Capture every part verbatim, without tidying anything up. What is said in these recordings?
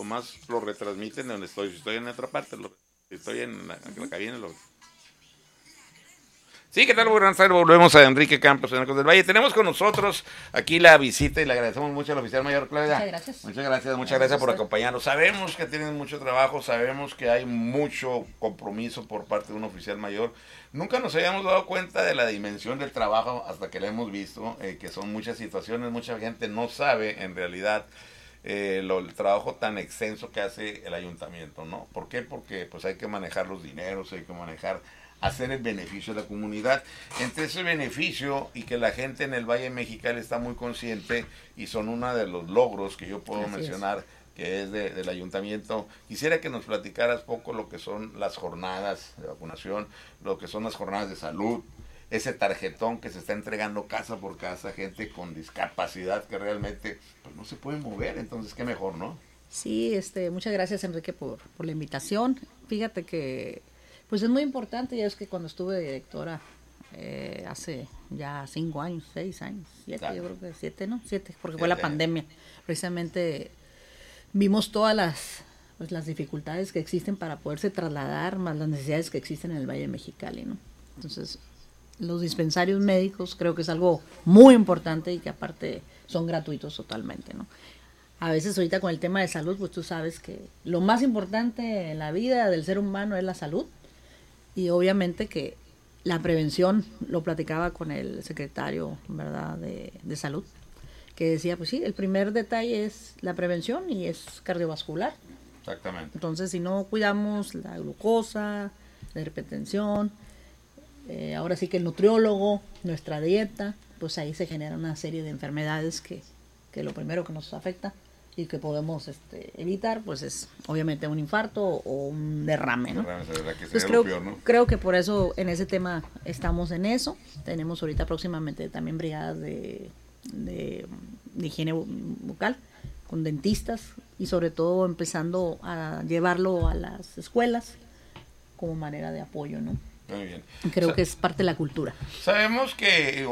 lo más lo retransmiten donde estoy. Si estoy en otra parte, lo, si estoy en la, en la cabina, lo... Sí, ¿qué tal? Buenas tardes, volvemos a Enrique Campos en Arcos del Valle. Tenemos con nosotros aquí la visita y le agradecemos mucho al oficial mayor Claudia. Muchas gracias. Muchas gracias, muchas gracias por acompañarnos. Sabemos que tienen mucho trabajo, sabemos que hay mucho compromiso por parte de un oficial mayor. Nunca nos habíamos dado cuenta de la dimensión del trabajo hasta que lo hemos visto, eh, que son muchas situaciones, mucha gente no sabe en realidad eh, lo, el trabajo tan extenso que hace el ayuntamiento, ¿no? ¿Por qué? Porque pues hay que manejar los dineros, hay que manejar hacer el beneficio de la comunidad. Entre ese beneficio y que la gente en el Valle Mexicali está muy consciente y son uno de los logros que yo puedo Así mencionar es. que es de, del ayuntamiento. Quisiera que nos platicaras poco lo que son las jornadas de vacunación, lo que son las jornadas de salud, ese tarjetón que se está entregando casa por casa, gente con discapacidad que realmente pues, no se puede mover, entonces qué mejor, ¿no? Sí, este, muchas gracias Enrique por, por la invitación. Fíjate que pues es muy importante, ya es que cuando estuve de directora eh, hace ya cinco años, seis años, siete, claro. yo creo que siete, ¿no? Siete, porque siete. Fue la pandemia. Precisamente vimos todas las, pues, las dificultades que existen para poderse trasladar, más las necesidades que existen en el Valle Mexicali, ¿no? Entonces, los dispensarios médicos creo que es algo muy importante y que aparte son gratuitos totalmente, ¿no? A veces ahorita con el tema de salud, pues tú sabes que lo más importante en la vida del ser humano es la salud. Y obviamente que la prevención, lo platicaba con el secretario, ¿verdad?, de, de salud, que decía, pues sí, el primer detalle es la prevención y es cardiovascular. Exactamente. Entonces, si no cuidamos la glucosa, la hipertensión, eh, ahora sí que el nutriólogo, nuestra dieta, pues ahí se genera una serie de enfermedades que, que lo primero que nos afecta y que podemos este, evitar, pues es obviamente un infarto o un derrame, ¿no? Derrame, verdad que Entonces creo, peor, ¿no? creo que por eso en ese tema estamos en eso. Tenemos ahorita próximamente también brigadas de, de, de higiene bucal con dentistas y sobre todo empezando a llevarlo a las escuelas como manera de apoyo, ¿no? Muy bien. Creo o sea, que es parte de la cultura. Sabemos que,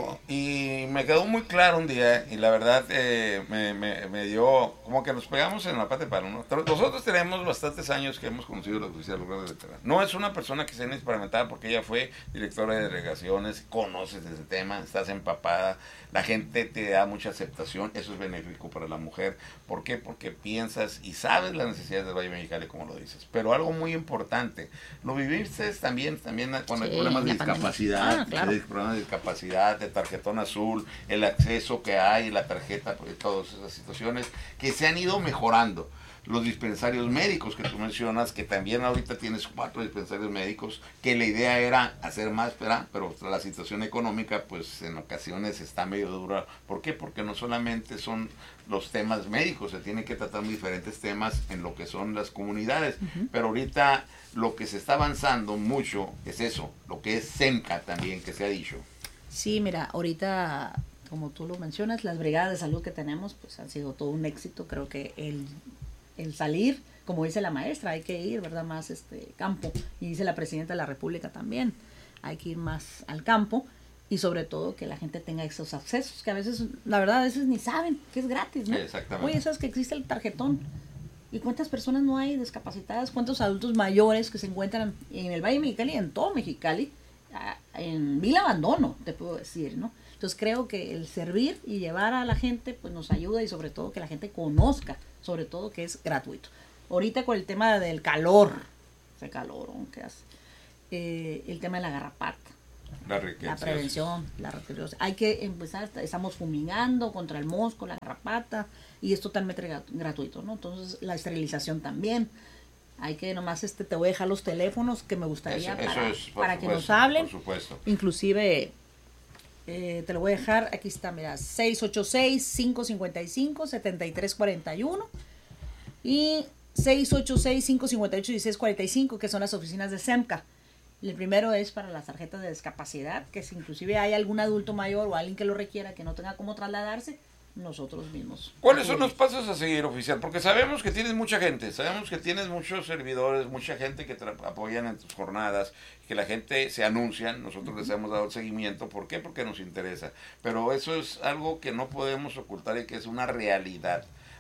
y me quedó muy claro un día, y la verdad eh, me, me, me dio, como que nos pegamos en la parte de palo, ¿no? Nosotros tenemos bastantes años que hemos conocido a la oficial Lourdes Letrán. No es una persona que se ha experimentado porque ella fue directora de delegaciones, conoces ese tema, estás empapada, la gente te da mucha aceptación, eso es benéfico para la mujer. ¿Por qué? Porque piensas y sabes las necesidades del Valle Mexicali, como lo dices. Pero algo muy importante, lo viviste también, también cuando sí, hay problemas de discapacidad, ah, claro. de problemas de discapacidad, de tarjetón azul, el acceso que hay, la tarjeta, pues, todas esas situaciones que se han ido mejorando. Los dispensarios médicos que tú mencionas, que también ahorita tienes cuatro dispensarios médicos, que la idea era hacer más, pero la situación económica pues en ocasiones está medio dura. ¿Por qué? Porque no solamente son los temas médicos, se tienen que tratar diferentes temas en lo que son las comunidades, uh-huh. pero ahorita lo que se está avanzando mucho es eso, lo que es SEMCA también, que se ha dicho. Sí, mira, ahorita, como tú lo mencionas, las brigadas de salud que tenemos pues han sido todo un éxito. Creo que el el salir, como dice la maestra, hay que ir, ¿verdad?, más este campo, y dice la presidenta de la República también, hay que ir más al campo, y sobre todo que la gente tenga esos accesos, que a veces, la verdad, a veces ni saben que es gratis, ¿no? Exactamente. Oye, ¿sabes que existe el tarjetón? ¿Y cuántas personas no hay discapacitadas? ¿Cuántos adultos mayores que se encuentran en el Valle Mexicali, en todo Mexicali, en vil abandono, te puedo decir, ¿no? Entonces creo que el servir y llevar a la gente pues nos ayuda, y sobre todo que la gente conozca, sobre todo que es gratuito. Ahorita con el tema del calor, ese calorón que hace, eh, el tema de la garrapata, la, la prevención, la retención. Hay que empezar, estamos fumigando contra el mosco, la garrapata, y es totalmente gratuito, ¿no? Entonces la esterilización también. Hay que nomás, este, te voy a dejar los teléfonos que me gustaría eso, para, eso es, para que nos hablen. Por supuesto. Inclusive, eh, te lo voy a dejar, aquí está, mira, seis ocho seis, cinco cinco cinco, siete tres cuatro uno y seis ocho seis, cinco cinco ocho, uno seis cuatro cinco, que son las oficinas de SEMCA. El primero es para las tarjetas de discapacidad, que si inclusive hay algún adulto mayor o alguien que lo requiera, que no tenga cómo trasladarse, nosotros mismos. ¿Cuáles son los pasos a seguir, oficial? Porque sabemos que tienes mucha gente, sabemos que tienes muchos servidores, mucha gente que te apoyan en tus jornadas, que la gente se anuncia, nosotros les hemos dado el seguimiento. ¿Por qué? Porque nos interesa. Pero eso es algo que no podemos ocultar y que es una realidad.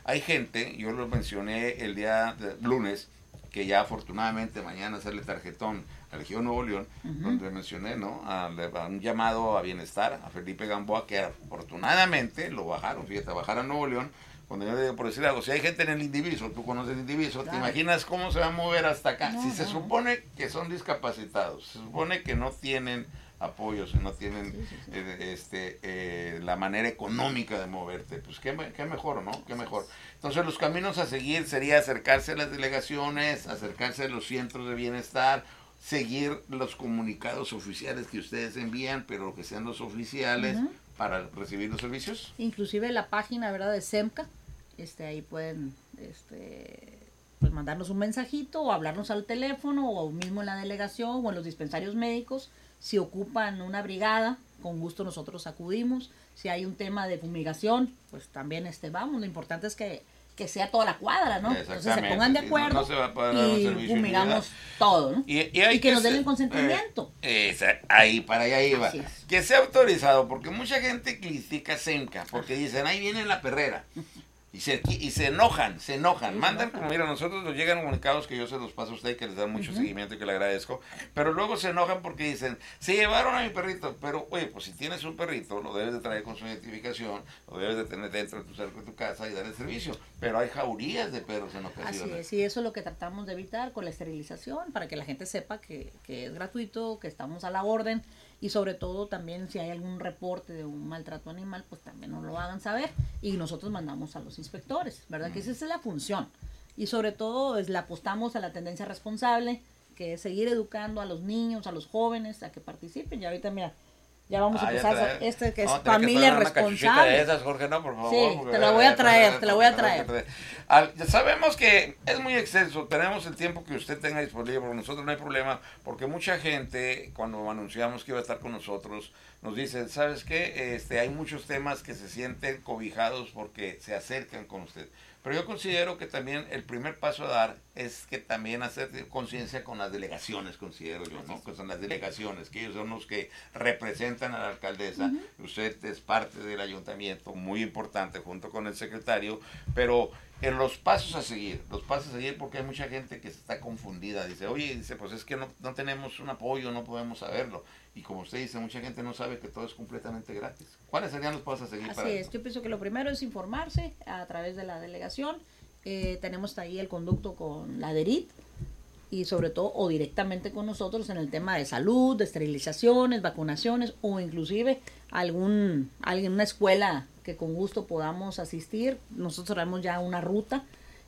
hay gente, yo lo mencioné el día de lunes, que ya afortunadamente mañana sale tarjetón a Región Nuevo León, uh-huh. donde mencioné, ¿no? A, a un llamado a bienestar a Felipe Gamboa, que afortunadamente lo bajaron, fíjate, bajaron a Nuevo León. Cuando yo digo, por decir algo, si hay gente en el Indiviso, tú conoces el Indiviso, claro. ¿Te imaginas cómo se va a mover hasta acá? No, si se no. supone que son discapacitados, se supone que no tienen apoyos, no tienen sí, sí, sí. Eh, este, eh, la manera económica de moverte, pues qué, qué mejor, ¿no? Qué mejor. Entonces los caminos a seguir sería acercarse a las delegaciones, acercarse a los centros de bienestar, seguir los comunicados oficiales que ustedes envían, pero que sean los oficiales uh-huh. para recibir los servicios. Inclusive la página, ¿verdad?, de SEMCA, este, ahí pueden este, pues mandarnos un mensajito o hablarnos al teléfono o mismo en la delegación o en los dispensarios médicos. Si ocupan una brigada, con gusto nosotros acudimos. Si hay un tema de fumigación, pues también este vamos. Lo importante es que, que sea toda la cuadra, ¿no? Entonces se pongan de acuerdo no, no se va a poder y fumigamos todo, ¿no? Y, y, hay y que, que nos den el consentimiento. Eh, esa, ahí, para allá iba. Que sea autorizado, porque mucha gente critica SEMCA, porque dicen, ahí viene la perrera. Y se, y se enojan, se enojan, sí, mandan, como mira, a nosotros nos llegan comunicados que yo se los paso a usted, que les dan mucho uh-huh. seguimiento y que le agradezco, pero luego se enojan porque dicen, se llevaron a mi perrito, pero oye, pues si tienes un perrito, lo debes de traer con su identificación, lo debes de tener dentro de tu cerco de tu casa y darle servicio, pero hay jaurías de perros en ocasiones. Así es, y eso es lo que tratamos de evitar con la esterilización, para que la gente sepa que, que es gratuito, que estamos a la orden, y sobre todo también si hay algún reporte de un maltrato animal, pues también nos lo hagan saber y nosotros mandamos a los inspectores, ¿verdad? Mm. Que esa es la función. Y sobre todo es, le apostamos a la tendencia responsable, que es seguir educando a los niños, a los jóvenes, a que participen. Y ahorita, mira, ya vamos a ah, empezar a, este que es no, familia que responsable. De esas, Jorge, no, por favor. Sí, te la voy a traer, te la voy a traer. Al, ya sabemos que es muy extenso, tenemos el tiempo que usted tenga disponible, porque nosotros no hay problema, porque mucha gente, cuando anunciamos que iba a estar con nosotros, nos dice, ¿sabes qué? Este, hay muchos temas que se sienten cobijados porque se acercan con usted. Pero yo considero que también el primer paso a dar es que también hacer conciencia con las delegaciones, considero yo, ¿no? Que son las delegaciones, que ellos son los que representan a la alcaldesa. Uh-huh. Usted es parte del ayuntamiento, muy importante, junto con el secretario, pero en los pasos a seguir, los pasos a seguir, porque hay mucha gente que está confundida, dice, oye, dice, pues es que no, no tenemos un apoyo, no podemos saberlo. Y como usted dice, mucha gente no sabe que todo es completamente gratis. ¿Cuáles serían los pasos a seguir? Así para es, eso? yo pienso que lo primero es informarse a través de la delegación. Eh, tenemos ahí el conducto con la D E R I T y sobre todo o directamente con nosotros en el tema de salud, de esterilizaciones, vacunaciones o inclusive algún alguna escuela que con gusto podamos asistir. Nosotros haremos ya una ruta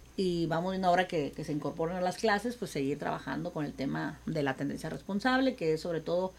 y vamos viendo ahora que, que se incorporan a las clases, pues seguir trabajando con el tema de la tendencia responsable, que es sobre todo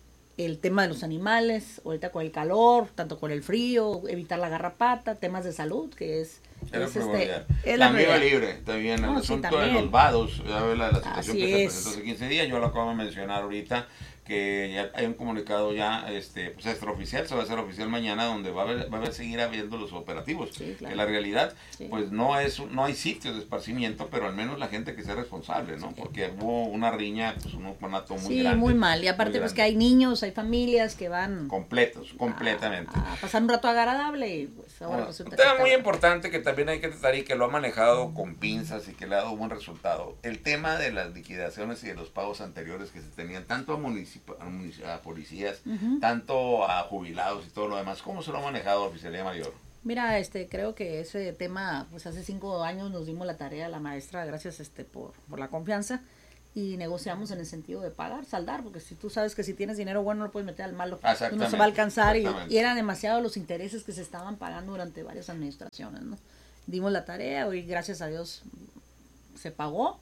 el tema de los animales, ahorita con el calor, tanto con el frío, evitar la garrapata, temas de salud, que es, es, este, es la vida libre, también no, el sí, asunto también. de los vados, ya ve la, la situación Así que es. se presentó hace quince días, yo lo acabo de mencionar ahorita, que ya hay un comunicado ya este pues extraoficial, se va a hacer oficial mañana, donde va a haber, va a haber seguir habiendo los operativos. Sí, claro. Que la realidad sí. pues no es no hay sitios de esparcimiento, pero al menos la gente que sea responsable, ¿no? Sí. Porque hubo una riña, pues un orfanato muy sí, grande. Sí, muy mal, y aparte pues que hay niños, hay familias que van completos, completamente. A, a pasar un rato agradable y pues ahora bueno, pues un tema muy importante que también hay que tratar y que lo ha manejado con pinzas y que le ha dado buen resultado. El tema de las liquidaciones y de los pagos anteriores que se tenían tanto a municipios a policías, uh-huh. tanto a jubilados y todo lo demás. ¿Cómo se lo ha manejado Oficialía Mayor? Mira, este, creo que ese tema, pues hace cinco años nos dimos la tarea a la maestra, gracias este por, por la confianza, y negociamos en el sentido de pagar, saldar, porque si tú sabes que si tienes dinero bueno no lo puedes meter al malo, no se va a alcanzar, y, y eran demasiados los intereses que se estaban pagando durante varias administraciones, ¿no? Dimos la tarea, hoy gracias a Dios se pagó,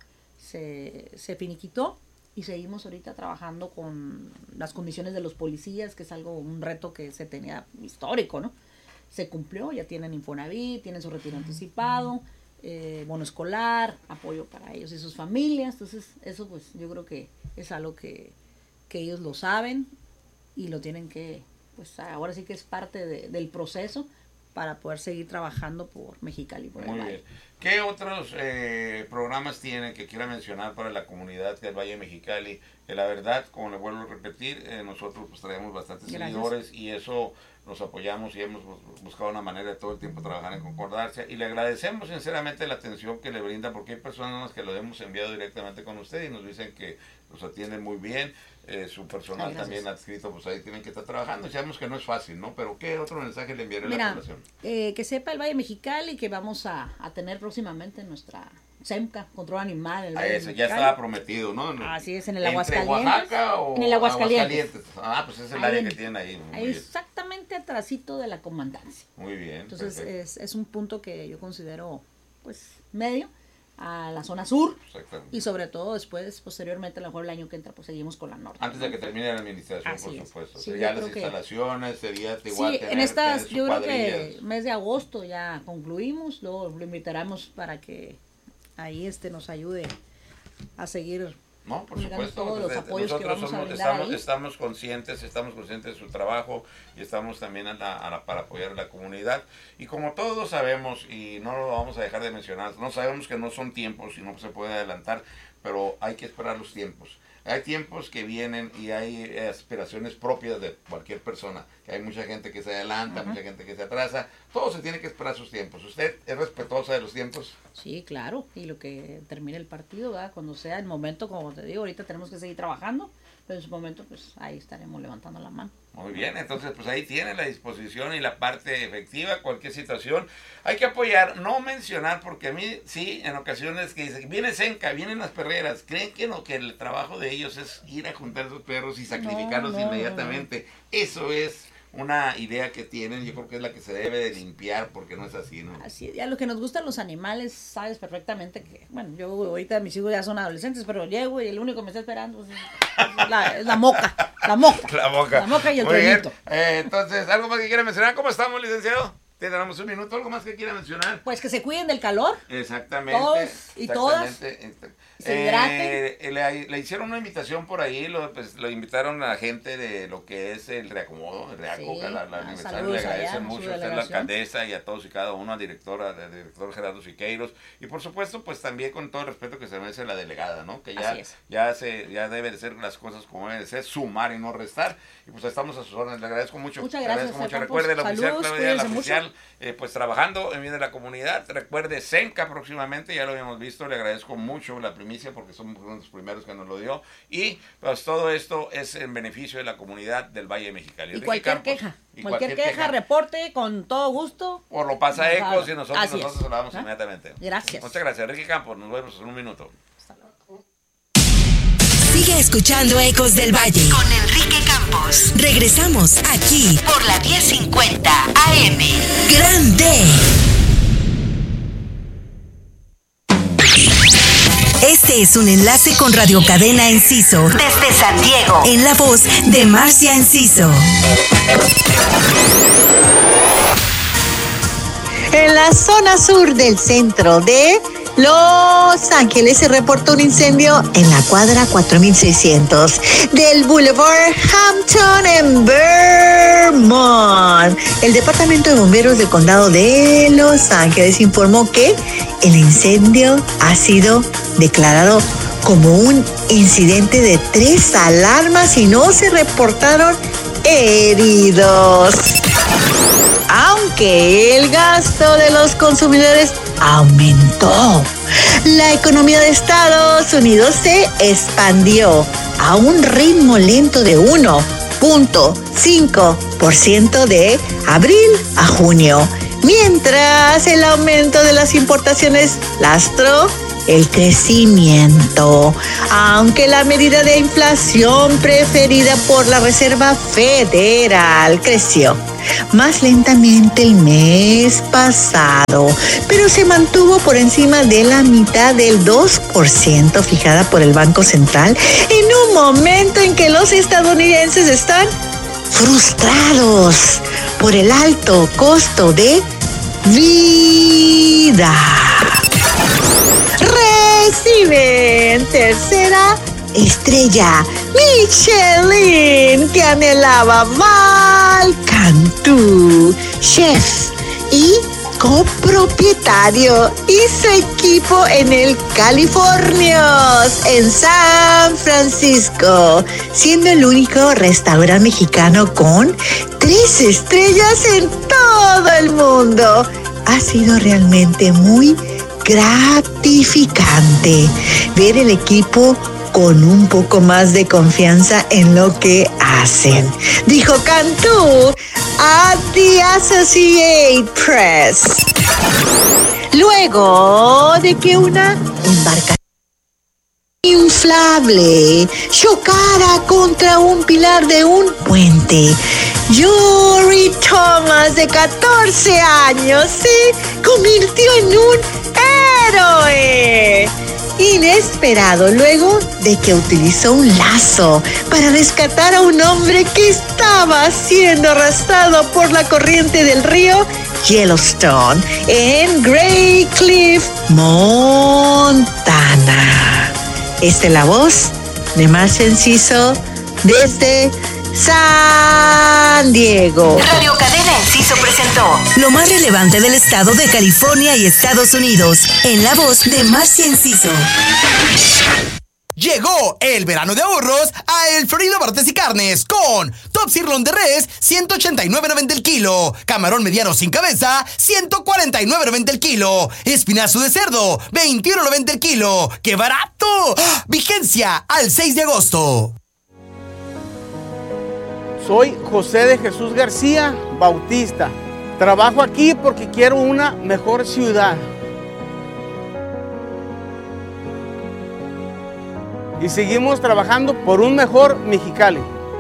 se, se finiquitó, y seguimos ahorita trabajando con las condiciones de los policías, que es algo, un reto que se tenía histórico, ¿no? Se cumplió, ya tienen Infonavit, tienen su retiro anticipado, eh, bono escolar, apoyo para ellos y sus familias. Entonces, eso pues yo creo que es algo que, que ellos lo saben y lo tienen que, pues ahora sí que es parte de, del proceso para poder seguir trabajando por Mexicali. Por Muy bien. ¿Qué otros eh, programas tienen que quiera mencionar para la comunidad del Valle de Mexicali? que la verdad, como le vuelvo a repetir, eh, nosotros pues traemos bastantes Gracias. seguidores y eso nos apoyamos y hemos buscado una manera de todo el tiempo trabajar en concordancia y le agradecemos sinceramente la atención que le brinda, porque hay personas que lo hemos enviado directamente con usted y nos dicen que nos atienden muy bien, eh, su personal Ay, también adscrito, pues ahí tienen que estar trabajando, sabemos que no es fácil, ¿no? Pero ¿qué otro mensaje le enviaré Mira, a la población? Eh, que sepa el Valle Mexicali que vamos a, a tener próximamente nuestra SEMCA, Control Animal. El ah, ese ya estaba prometido, ¿no? Así es, en el Aguascalientes. ¿Entre Oaxaca o en el Aguascalientes? Aguascalientes? Ah, pues es el ahí área en, que tienen ahí. Ahí exactamente atrasito de la comandancia. Muy bien. Entonces es, es un punto que yo considero pues medio a la zona sur y sobre todo después, posteriormente, a lo mejor el año que entra, pues seguimos con la norte. Antes de que termine la administración, Así por es. supuesto. Sí, sería las instalaciones, que, sería igual sí, tener, en estas, tener yo creo cuadrillas. que mes de agosto ya concluimos, luego lo invitaremos para que ahí este nos ayude a seguir. No, por supuesto, todos los apoyos nosotros que vamos somos, a estamos, ahí. estamos conscientes, estamos conscientes de su trabajo y estamos también a la, a la, para apoyar a la comunidad. Y como todos sabemos, y no lo vamos a dejar de mencionar, no sabemos que no son tiempos y no se puede adelantar, pero hay que esperar los tiempos. Hay tiempos que vienen y hay aspiraciones propias de cualquier persona, que hay mucha gente que se adelanta, uh-huh. mucha gente que se atrasa, todo se tiene que esperar sus tiempos. ¿Usted es respetuosa de los tiempos? Sí, claro, y lo que termine el partido, ¿verdad? Cuando sea el momento, como te digo, ahorita tenemos que seguir trabajando, pero en su momento, pues ahí estaremos levantando la mano. Muy bien, entonces pues ahí tiene la disposición y la parte efectiva, cualquier situación. Hay que apoyar, no mencionar, porque a mí sí, en ocasiones que dicen, viene Senca, vienen las perreras, creen que no, que el trabajo de ellos es ir a juntar esos perros y sacrificarlos no, no, inmediatamente. No. Eso es una idea que tienen, yo creo que es la que se debe de limpiar, porque no es así, ¿no? Así, ya lo que nos gustan los animales, sabes perfectamente que, bueno, yo ahorita mis hijos ya son adolescentes, pero llego y el único que me está esperando es, es, la, es la moca, la moca. La moca. La moca y el Muy bien. trenito. Eh, entonces, ¿algo más que quiera mencionar? ¿Cómo estamos, licenciado? Tenemos un minuto, ¿algo más que quiera mencionar? Pues que se cuiden del calor. Exactamente. Todos y todas. Se hidraten. Eh, le, le hicieron una invitación por ahí, lo, pues, lo invitaron a la gente de lo que es el reacomodo, el reaco, sí, la, la aniversario, le agradecen mucho a usted, la alcaldesa, y a todos y cada uno, al director, al director Gerardo Siqueiros, y por supuesto, pues también con todo el respeto que se merece la delegada, ¿no? Que ya, ya se, ya deben ser las cosas como deben ser, sumar y no restar, y pues estamos a sus órdenes, le agradezco mucho. Muchas gracias. Le agradezco mucho. Recuerde, la oficial Claudia, la oficial, eh, pues trabajando en bien de la comunidad. Recuerde, Senca próximamente, ya lo habíamos visto, le agradezco mucho la primicia porque somos uno de los primeros que nos lo dio, y pues todo esto es en beneficio de la comunidad del Valle de Mexicali. Y cualquier Campos, queja, y cualquier, cualquier queja, queja, reporte con todo gusto. O lo pasa a Ecos y nosotros, nosotros es. lo damos ¿Ah? inmediatamente. Gracias. Muchas gracias, Enrique Campos, nos vemos en un minuto. Sigue escuchando Ecos del Valle con Enrique Campos. Regresamos aquí por la diez cincuenta A M. Grande. Este es un enlace con Radio Cadena Enciso desde San Diego, en la voz de Marcia Enciso. En la zona sur del centro de Los Ángeles se reportó un incendio en la cuadra cuatro mil seiscientos del Boulevard Hampton en Vermont. El Departamento de Bomberos del Condado de Los Ángeles informó que el incendio ha sido declarado como un incidente de tres alarmas y no se reportaron heridos. Aunque el gasto de los consumidores aumentó, la economía de Estados Unidos se expandió a un ritmo lento de uno punto cinco por ciento de abril a junio, mientras el aumento de las importaciones lastró el crecimiento, aunque la medida de inflación preferida por la Reserva Federal creció más lentamente el mes pasado, pero se mantuvo por encima de la mitad del dos por ciento fijada por el Banco Central en un momento en que los estadounidenses están frustrados por el alto costo de vida. Reciben tercera estrella Michelin que anhelaba Val Cantú, chef y copropietario y su equipo en el Californios, en San Francisco, siendo el único restaurante mexicano con tres estrellas en todo el mundo. Ha sido realmente muy gratificante ver el equipo con un poco más de confianza en lo que hacen, dijo Cantú a The Associated Press. Luego de que una embarcación inflable chocara contra un pilar de un puente, Yuri Thomas, de catorce años, se convirtió en un héroe inesperado luego de que utilizó un lazo para rescatar a un hombre que estaba siendo arrastrado por la corriente del río Yellowstone en Grey Cliff, Montana. Esta es la voz de Marcia Enciso desde San Diego. Radio Cadena Enciso presentó lo más relevante del estado de California y Estados Unidos, en la voz de Marcia Enciso. Llegó el verano de ahorros a El Florido Martes y Carnes con Top Sirloin de Res, ciento ochenta y nueve noventa el kilo. Camarón mediano sin cabeza, ciento cuarenta y nueve noventa el kilo. Espinazo de cerdo, veintiuno noventa el kilo. ¡Qué barato! ¡Ah! Vigencia al seis de agosto. Soy José de Jesús García Bautista. Trabajo aquí porque quiero una mejor ciudad. Y seguimos trabajando por un mejor Mexicali.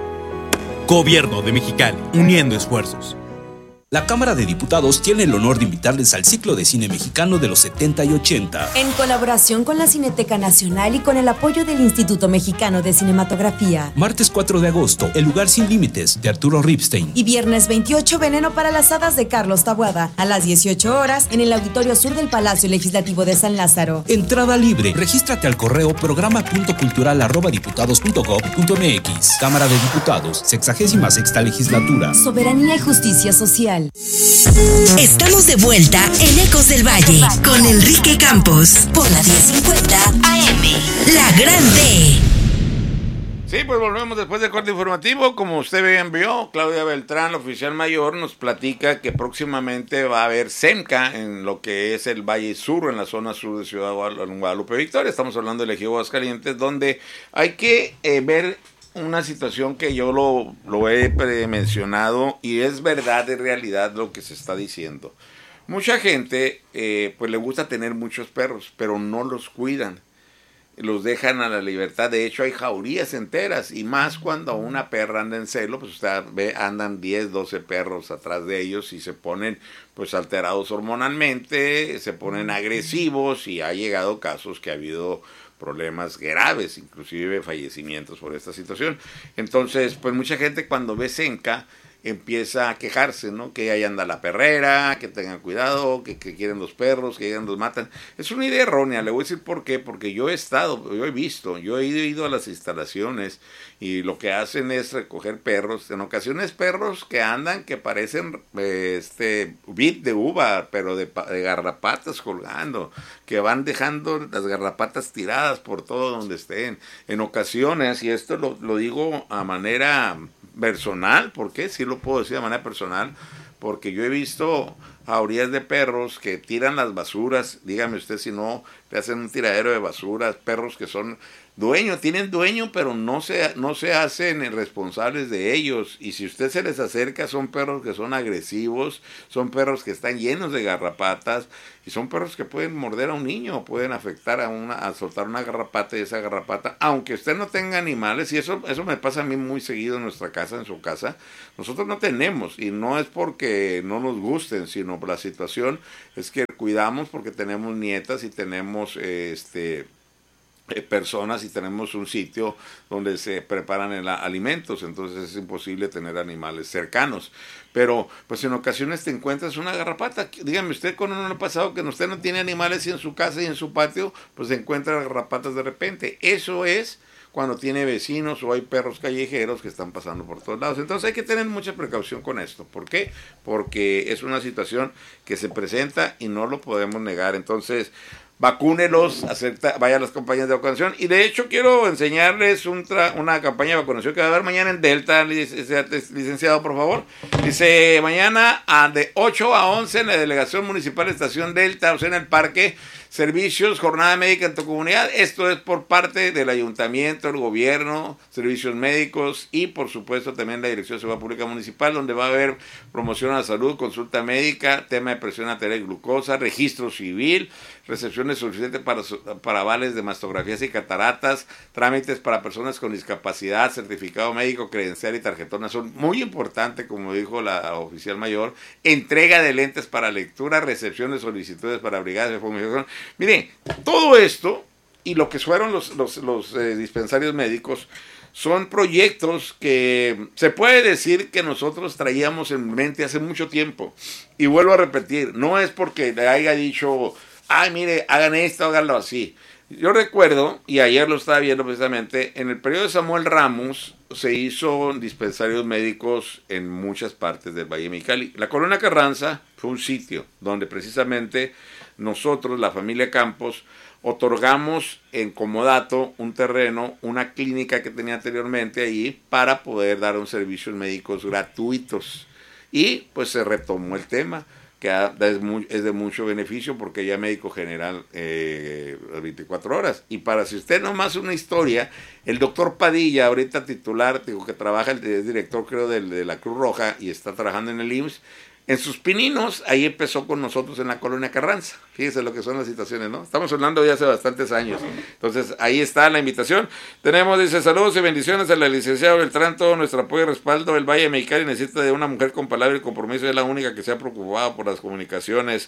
Gobierno de Mexicali, uniendo esfuerzos. La Cámara de Diputados tiene el honor de invitarles al ciclo de cine mexicano de los setenta y ochenta. En colaboración con la Cineteca Nacional y con el apoyo del Instituto Mexicano de Cinematografía. Martes cuatro de agosto, El lugar sin límites, de Arturo Ripstein. Y viernes veintiocho, Veneno para las hadas, de Carlos Taboada, a las dieciocho horas, en el Auditorio Sur del Palacio Legislativo de San Lázaro. Entrada libre. Regístrate al correo programa punto cultural arroba diputados punto gob punto mx. Cámara de Diputados, sexagésima sexta legislatura. Soberanía y justicia social. Estamos de vuelta en Ecos del Valle con Enrique Campos por la diez cincuenta A M, La Grande. Sí, pues volvemos después del corte informativo. Como usted bien vio, Claudia Beltrán, la oficial mayor, nos platica que próximamente va a haber SEMCA en lo que es el Valle Sur, en la zona sur de Ciudad Guadalupe Victoria. Estamos hablando del Ejido Aguascalientes, donde hay que eh, ver una situación que yo lo, lo he mencionado y es verdad, es realidad lo que se está diciendo. Mucha gente eh, pues le gusta tener muchos perros, pero no los cuidan, los dejan a la libertad. De hecho hay jaurías enteras, y más cuando una perra anda en celo, pues usted ve, andan diez, doce perros atrás de ellos y se ponen pues alterados hormonalmente, se ponen agresivos, y ha llegado casos que ha habido problemas graves, inclusive fallecimientos por esta situación. Entonces, pues mucha gente cuando ve SEMCA empieza a quejarse, ¿no? Que ahí anda la perrera, que tengan cuidado, que, que quieren los perros, que llegan los matan. Es una idea errónea, le voy a decir por qué, porque yo he estado, yo he visto, yo he ido a las instalaciones y lo que hacen es recoger perros, en ocasiones perros que andan que parecen eh, este bit de uva, pero de, de garrapatas colgando, que van dejando las garrapatas tiradas por todo donde estén. En ocasiones, y esto lo, lo digo a manera personal, porque sí lo puedo decir de manera personal, porque yo he visto jaurías de perros que tiran las basuras, dígame usted si no le hacen un tiradero de basuras, perros que son dueños, tienen dueño, pero no se, no se hacen responsables de ellos, y si usted se les acerca son perros que son agresivos, son perros que están llenos de garrapatas, y son perros que pueden morder a un niño, pueden afectar a una, a soltar una garrapata, y esa garrapata, aunque usted no tenga animales, y eso, eso me pasa a mí muy seguido en nuestra casa, en su casa, nosotros no tenemos, y no es porque no nos gusten, sino por la situación es que cuidamos porque tenemos nietas y tenemos eh, este personas y tenemos un sitio donde se preparan el, alimentos, entonces es imposible tener animales cercanos, pero pues en ocasiones te encuentras una garrapata. Dígame usted, con uno no ha pasado que usted no tiene animales y en su casa y en su patio pues se encuentran garrapatas de repente. Eso es cuando tiene vecinos o hay perros callejeros que están pasando por todos lados. Entonces hay que tener mucha precaución con esto. ¿Por qué? Porque es una situación que se presenta y no lo podemos negar. Entonces, vacúnelos, acepta, vaya a las campañas de vacunación. Y de hecho quiero enseñarles un tra una campaña de vacunación que va a haber mañana en Delta, licenciado, por favor. Dice, mañana a de ocho a once en la Delegación Municipal Estación Delta, o sea, en el parque, servicios, jornada médica en tu comunidad. Esto es por parte del ayuntamiento, el gobierno, servicios médicos y por supuesto también la Dirección de Seguridad Pública Municipal, donde va a haber promoción a la salud, consulta médica, tema de presión arterial y glucosa, registro civil, recepciones suficientes para, para avales de mastografías y cataratas, trámites para personas con discapacidad, certificado médico, credencial y tarjetona. Son muy importantes, como dijo la oficial mayor, entrega de lentes para lectura, recepción de solicitudes para brigadas de fumigación. Miren, todo esto y lo que fueron los, los, los eh, dispensarios médicos son proyectos que se puede decir que nosotros traíamos en mente hace mucho tiempo. Y vuelvo a repetir, no es porque le haya dicho, ay, mire, hagan esto, háganlo así. Yo recuerdo, y ayer lo estaba viendo precisamente, en el periodo de Samuel Ramos se hizo dispensarios médicos en muchas partes del Valle de Mexicali. La Colonia Carranza fue un sitio donde precisamente nosotros, la familia Campos, otorgamos en comodato un terreno, una clínica que tenía anteriormente ahí para poder dar unos servicios médicos gratuitos. Y pues se retomó el tema, que es, muy, es de mucho beneficio porque ya médico general eh, las veinticuatro horas. Y para si usted nomás una historia, el doctor Padilla, ahorita titular, digo que trabaja, es director creo de, de la Cruz Roja y está trabajando en el I M S S, en sus pininos, ahí empezó con nosotros en la Colonia Carranza. Fíjese lo que son las situaciones, ¿no? Estamos hablando ya hace bastantes años. Entonces, ahí está la invitación. Tenemos, dice, saludos y bendiciones a la licenciada Beltrán, todo nuestro apoyo y respaldo. El Valle de Mexicali necesita de una mujer con palabra y compromiso, es la única que se ha preocupado por las comunicaciones.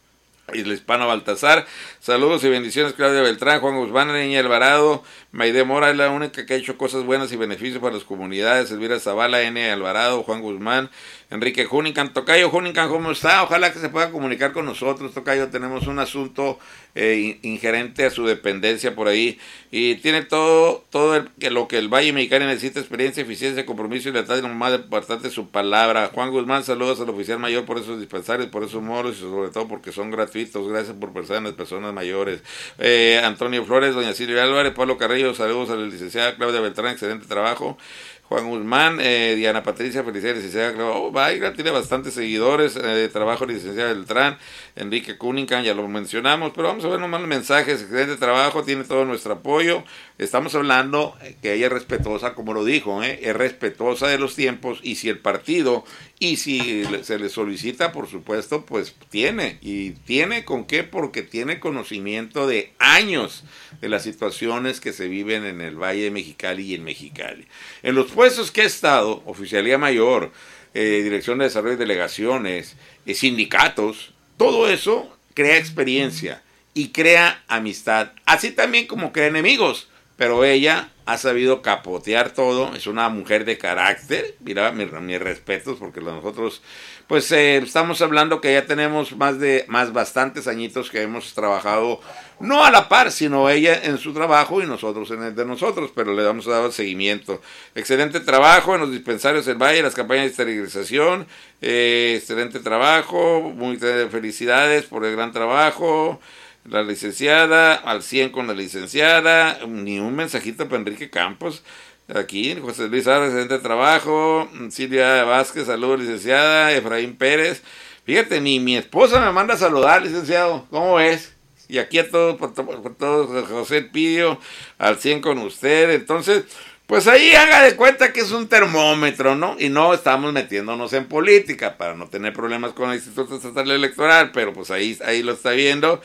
Y el hispano Baltasar, saludos y bendiciones, Claudia Beltrán, Juan Guzmán, Niña Alvarado, Maide Mora es la única que ha hecho cosas buenas y beneficios para las comunidades, Elvira Zavala, N. Alvarado, Juan Guzmán, Enrique Junican, Tocayo Junican, ¿cómo está? Ojalá que se pueda comunicar con nosotros, Tocayo, tenemos un asunto eh, ingerente a su dependencia por ahí, y tiene todo, todo el, que lo que el Valle Mexicano necesita, experiencia, eficiencia, compromiso y lealtad, y lo más importante su palabra. Juan Guzmán, saludos al oficial mayor por esos dispensarios, por esos moros y sobre todo porque son gratuitos, gracias por pensar en las personas mayores. Eh, Antonio Flores, doña Silvia Álvarez, Pablo Carrillo, saludos a la licenciada Claudia Beltrán, excelente trabajo. Juan Guzmán, eh, Diana Patricia, felicidades, licenciada Claudia, oh, vaya, tiene bastantes seguidores, eh, trabajo licenciada Beltrán, Enrique Cunningham, ya lo mencionamos, pero vamos a ver nomás los mensajes, excelente trabajo, tiene todo nuestro apoyo, estamos hablando que ella es respetuosa, como lo dijo, eh, es respetuosa de los tiempos, y si el partido, y si se le solicita, por supuesto, pues tiene, y tiene con qué, porque tiene conocimiento de años de las situaciones que se viven en el Valle de Mexicali y en Mexicali. En los puestos que he estado, Oficialía Mayor, eh, Dirección de Desarrollo y Delegaciones, eh, sindicatos, todo eso crea experiencia y crea amistad, así también como crea enemigos, pero ella ha sabido capotear todo, es una mujer de carácter, mira, mis, mis respetos, porque nosotros, pues eh, estamos hablando que ya tenemos más de, más bastantes añitos que hemos trabajado, no a la par, sino ella en su trabajo y nosotros en el de nosotros, pero le hemos dado seguimiento. Excelente trabajo en los dispensarios del Valle, las campañas de esterilización, eh, excelente trabajo, muy felicidades por el gran trabajo. La licenciada, al cien con la licenciada, ni un mensajito para Enrique Campos, aquí, José Luis Ara, excelente trabajo, Silvia Vázquez, saludos licenciada, Efraín Pérez, fíjate, ni mi esposa me manda a saludar, licenciado, ¿cómo ves? Y aquí a todos, por, por todos, José Pidio, al cien con usted, entonces, pues ahí haga de cuenta que es un termómetro, ¿no? Y no estamos metiéndonos en política para no tener problemas con el Instituto Estatal Electoral, pero pues ahí, ahí lo está viendo,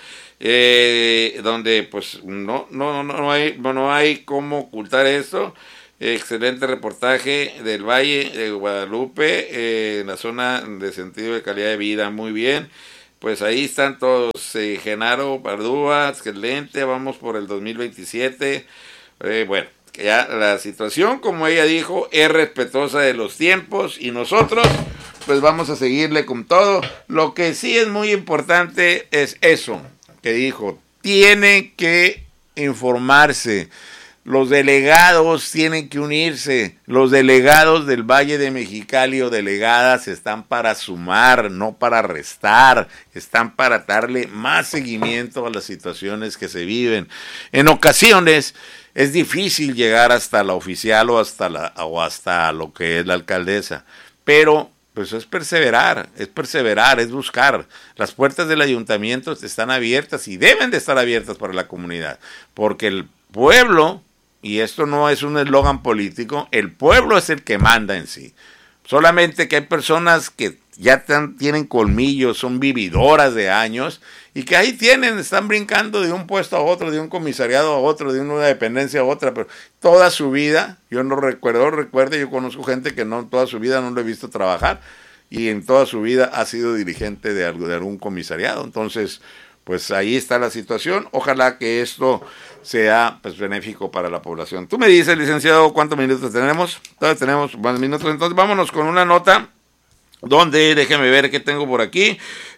eh, donde pues no, no, no, no hay, no hay cómo ocultar esto. Excelente reportaje del Valle de Guadalupe, eh, en la zona de sentido de calidad de vida, muy bien. Pues ahí están todos, eh, Genaro Pardúa, excelente, vamos por el dos mil veintisiete, eh, bueno. Ya la situación, como ella dijo, es respetuosa de los tiempos y nosotros pues vamos a seguirle con todo. Lo que sí es muy importante es eso que dijo, tiene que informarse Los delegados tienen que unirse. Los delegados del Valle de Mexicali o delegadas están para sumar, no para restar. Están para darle más seguimiento a las situaciones que se viven. En ocasiones es difícil llegar hasta la oficial o hasta la o hasta lo que es la alcaldesa, pero pues es perseverar, es perseverar, es buscar. Las puertas del ayuntamiento están abiertas y deben de estar abiertas para la comunidad, porque el pueblo, y esto no es un eslogan político, el pueblo es el que manda en sí. Solamente que hay personas que ya tan, tienen colmillos, son vividoras de años, y que ahí tienen, están brincando de un puesto a otro, de un comisariado a otro, de una dependencia a otra, pero toda su vida, yo no recuerdo, recuerde, yo conozco gente que no, toda su vida no lo he visto trabajar, y en toda su vida ha sido dirigente de, algo, de algún comisariado. Entonces, pues ahí está la situación. Ojalá que esto sea pues benéfico para la población. Tú me dices, licenciado, ¿cuántos minutos tenemos? Todavía tenemos más minutos, entonces vámonos con una nota donde, déjeme ver qué tengo por aquí.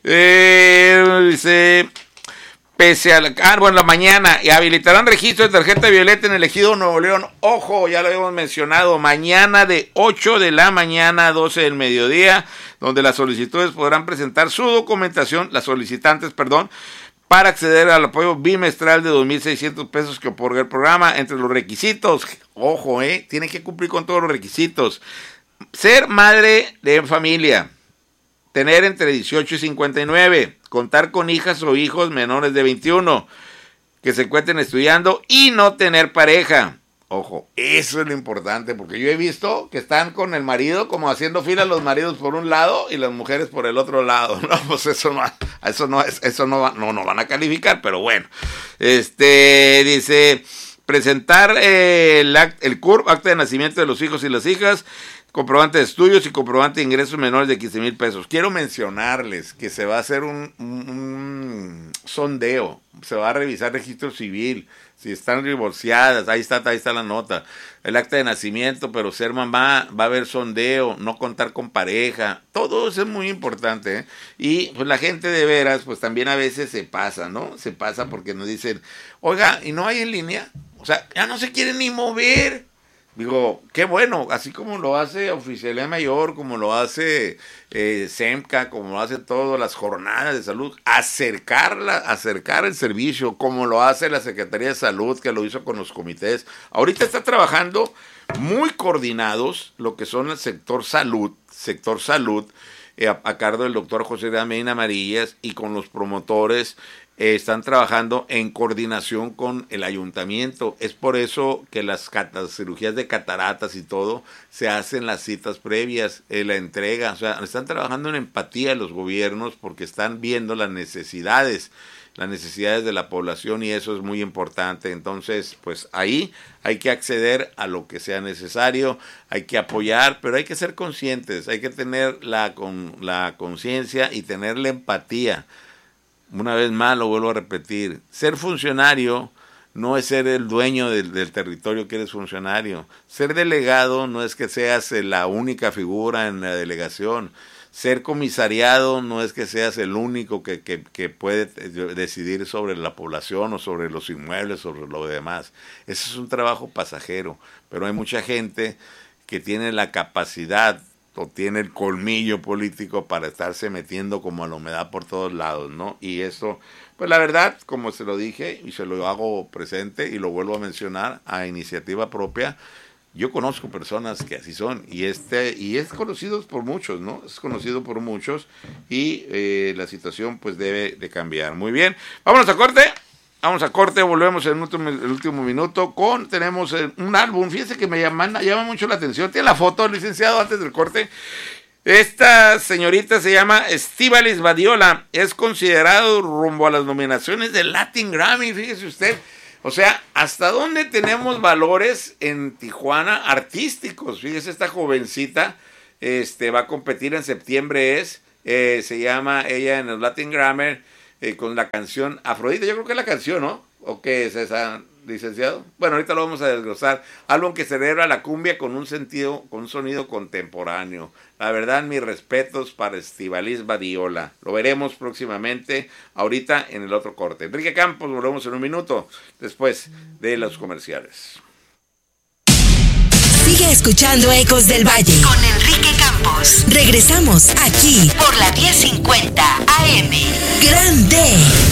Eh, dice, pese a la, ah, bueno, la mañana, y habilitarán registro de tarjeta violeta en el ejido Nuevo León. Ojo, ya lo habíamos mencionado, mañana de ocho de la mañana a doce del mediodía, donde las solicitudes podrán presentar su documentación, las solicitantes, perdón, para acceder al apoyo bimestral de dos mil seiscientos pesos que otorga el programa. Entre los requisitos, ojo, eh, tiene que cumplir con todos los requisitos. Ser madre de familia, tener entre dieciocho y cincuenta y nueve, contar con hijas o hijos menores de veintiuno, que se encuentren estudiando y no tener pareja. Ojo, eso es lo importante, porque yo he visto que están con el marido como haciendo fila los maridos por un lado y las mujeres por el otro lado. No, pues eso no, eso no, eso no, no, no van a calificar, pero bueno. Este, dice, presentar eh, el, el C U R P, acta de nacimiento de los hijos y las hijas, comprobante de estudios y comprobante de ingresos menores de quince mil pesos. Quiero mencionarles que se va a hacer un, un, un sondeo, se va a revisar registro civil, si están divorciadas, ahí está, ahí está la nota, el acta de nacimiento, pero ser mamá, va a haber sondeo, no contar con pareja, todo eso es muy importante, ¿eh? Y pues la gente de veras, pues también a veces se pasa, ¿no? Se pasa porque nos dicen, oiga, ¿y no hay en línea? O sea, ya no se quieren ni mover. Digo, qué bueno, así como lo hace Oficialía Mayor, como lo hace eh, SEMCA, como lo hace todas las jornadas de salud, acercarla, acercar el servicio, como lo hace la Secretaría de Salud, que lo hizo con los comités. Ahorita está trabajando muy coordinados lo que son el sector salud, sector salud, eh, a, a cargo del doctor José de Medina Amarillas, y con los promotores. Eh, están trabajando en coordinación con el ayuntamiento. Es por eso que las, las cirugías de cataratas y todo se hacen las citas previas, eh, la entrega. O sea, están trabajando en empatía los gobiernos porque están viendo las necesidades, las necesidades de la población, y eso es muy importante. Entonces, pues ahí hay que acceder a lo que sea necesario, hay que apoyar, pero hay que ser conscientes, hay que tener la, con, la conciencia y tener la empatía. Una vez más lo vuelvo a repetir, ser funcionario no es ser el dueño del, del territorio que eres funcionario. Ser delegado no es que seas la única figura en la delegación. Ser comisariado no es que seas el único que, que, que puede decidir sobre la población o sobre los inmuebles, sobre lo demás. Ese es un trabajo pasajero, pero hay mucha gente que tiene la capacidad o tiene el colmillo político para estarse metiendo como a la humedad por todos lados, ¿no? Y eso, pues la verdad, como se lo dije y se lo hago presente y lo vuelvo a mencionar a iniciativa propia, yo conozco personas que así son, y este y es conocido por muchos, ¿no? Es conocido por muchos, y eh, la situación pues debe de cambiar. Muy bien, vámonos a corte. Vamos a corte, volvemos en el último, el último minuto con, tenemos un álbum, fíjense que me llama, llama mucho la atención, tiene la foto, licenciado, antes del corte. Esta señorita se llama Estíbaliz Badiola, es considerado rumbo a las nominaciones del Latin Grammy, fíjese usted. O sea, ¿hasta dónde tenemos valores en Tijuana artísticos? Fíjese, esta jovencita este, va a competir en septiembre, es, eh, se llama ella en el Latin Grammy, Eh, con la canción Afrodita, yo creo que es la canción, ¿no? ¿O qué es esa, licenciado? Bueno, ahorita lo vamos a desglosar. Álbum que celebra la cumbia con un sentido, con un sonido contemporáneo. La verdad, mis respetos para Estíbaliz Badiola. Lo veremos próximamente, ahorita en el otro corte. Enrique Campos, volvemos en un minuto, después de los comerciales. Sigue escuchando Ecos del Valle con Enrique Campos. Regresamos aquí por la diez cincuenta A M. Grande.